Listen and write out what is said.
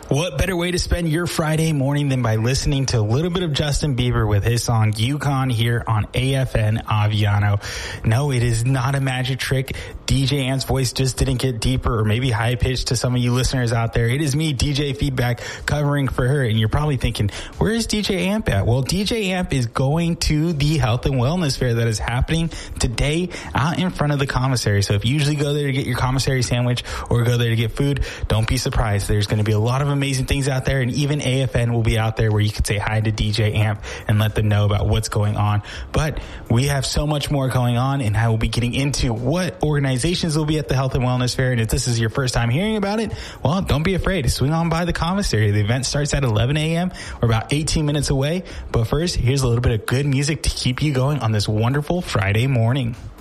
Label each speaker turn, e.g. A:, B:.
A: What better way to spend your Friday morning than by listening to a little bit of Justin Bieber with his song Yukon here on AFN Aviano. No, it is not a magic trick. DJ Amp's voice just didn't get deeper or maybe high pitched to some of you listeners out there. It is me, DJ Feedback, covering for her. And you're probably thinking, where is DJ Amp at? Well, DJ Amp is going to the Health and Wellness Fair that is happening today out in front of the commissary. So if you usually go there to get your commissary sandwich or go there to get food, don't be surprised. There's going to be a lot of amazing things out there, and even AFN will be out there where you can say hi to DJ Amp and let them know about what's going on. But we have so much more going on, and I will be getting into what organizations will be at the Health and Wellness Fair. And if this is your first time hearing about it, well, don't be afraid. Swing on by the commissary. The event starts at 11 a.m. We're about 18 minutes away. But first, here's a little bit of good music to keep you going on this wonderful Friday morning.